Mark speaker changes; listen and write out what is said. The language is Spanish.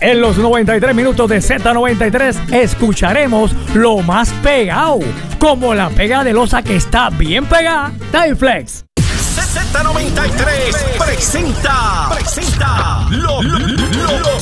Speaker 1: En los 93 minutos de Z93 escucharemos lo más pegado, como la pega de losa que está bien pegada. Time Flex.
Speaker 2: Z93 presenta